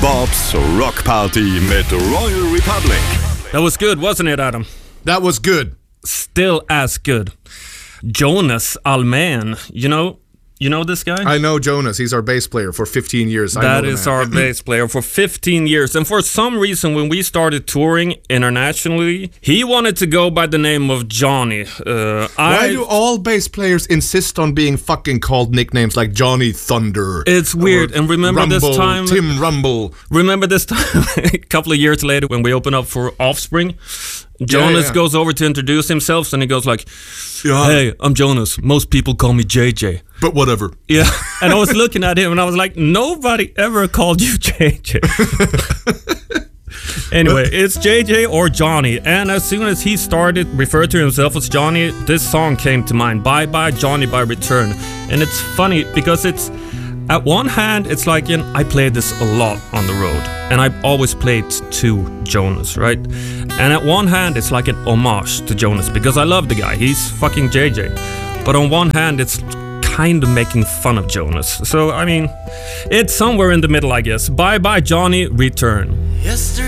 Bobs Rock Party mit Royal Republic. That was good, wasn't it, Adam? That was good. Still as good. Jonas Almén, you know this guy? I know Jonas. He's our bass player for 15 years. That is our bass player for 15 years. And for some reason, when we started touring internationally, he wanted to go by the name of Johnny. Why do all bass players insist on being fucking called nicknames like Johnny Thunder? It's weird. And remember Rumble, this time... Tim Rumble. Remember this time, a couple of years later, when we opened up for Offspring? Jonas goes over to introduce himself, and he goes like, "Hey, I'm Jonas. Most people call me JJ. But whatever." Yeah, and I was looking at him, and I was like, nobody ever called you JJ. Anyway, it's JJ or Johnny, and as soon as he started referring to himself as Johnny, this song came to mind, Bye Bye Johnny by Return. And it's funny, because it's, at one hand, it's like, I played this a lot on the road, and I always played to Jonas, right? And at one hand, it's like an homage to Jonas, because I love the guy, he's fucking JJ. But on one hand, it's kind of making fun of Jonas. So, I mean, it's somewhere in the middle, I guess. Bye Bye Johnny, Return.